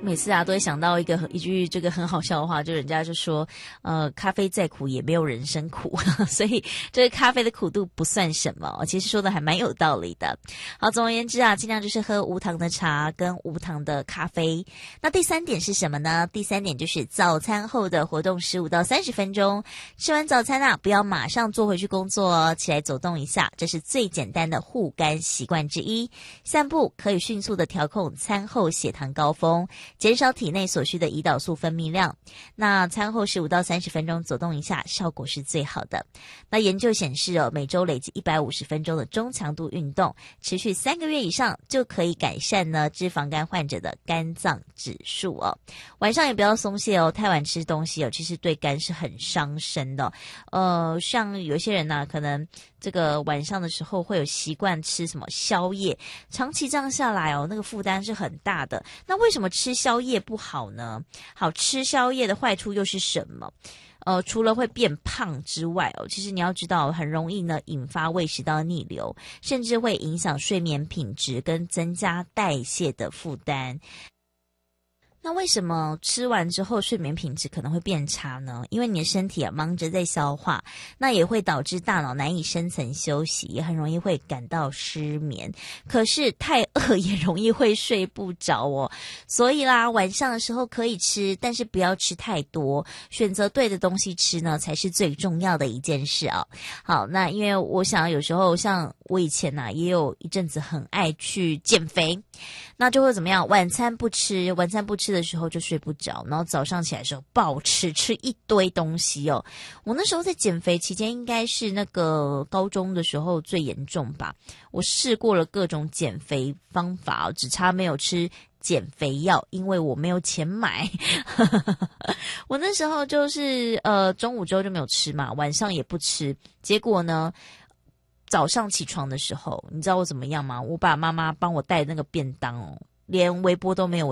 每次都会想到一句这个很好笑的话，就人家就说，咖啡再苦也没有人生苦，所以这个咖啡的苦度不算什么，其实说的还蛮有道理的。好，总而言之尽量就是喝无糖的茶跟无糖的咖啡。那第3点是什么呢？第3点就是早餐后的活动15到30分钟，吃完早餐不要马上坐回去工作哦，起来走动一下，这是最简单的护肝习惯之一。散步可以迅速的调控餐后血糖高峰，减少体内所需的胰岛素分泌量。那餐后15到30分钟走动一下，效果是最好的。那研究显示每周累计150分钟的中强度运动，持续3个月以上，就可以改善呢脂肪肝患者的肝脏指数哦。晚上也不要松懈哦，太晚吃东西其实对肝是很伤身的。像有些人可能这个晚上的时候会有习惯吃什么宵夜，长期这样下来那个负担是很大的。那为什么吃宵夜不好呢？好，吃宵夜的坏处又是什么？除了会变胖之外其实你要知道，很容易呢引发胃食道逆流，甚至会影响睡眠品质跟增加代谢的负担。那为什么吃完之后睡眠品质可能会变差呢？因为你的身体忙着在消化，那也会导致大脑难以深层休息，也很容易会感到失眠。可是太饿也容易会睡不着所以啦，晚上的时候可以吃，但是不要吃太多，选择对的东西吃呢，才是最重要的一件事好，那因为我想有时候像我以前也有一阵子很爱去减肥，那就会怎么样？晚餐不吃的时候就睡不着，然后早上起来的时候暴吃一堆东西我那时候在减肥期间，应该是那个高中的时候最严重吧。我试过了各种减肥方法只差没有吃减肥药，因为我没有钱买。我那时候就是中午之后就没有吃嘛，晚上也不吃，结果呢早上起床的时候，你知道我怎么样吗？我把妈妈帮我带那个便当连微波都没有